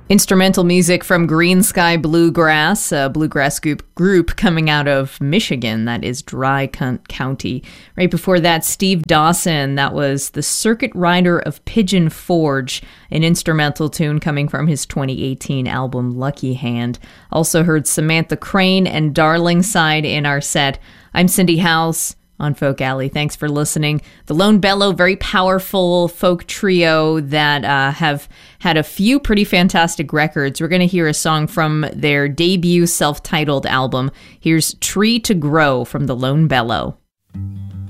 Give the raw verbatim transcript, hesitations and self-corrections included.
Instrumental music from Green Sky Bluegrass, a bluegrass group, group coming out of Michigan. That is Dry County. Right before that, Steve Dawson. That was The Circuit Rider of Pigeon Forge, an instrumental tune coming from his twenty eighteen album Lucky Hand. Also heard Samantha Crane and Darling Side in our set. I'm Cindy House on Folk Alley. Thanks for listening. The Lone Bellow, very powerful folk trio that uh, have had a few pretty fantastic records. We're going to hear a song from their debut self-titled album. Here's Tree to Grow from the Lone Bellow.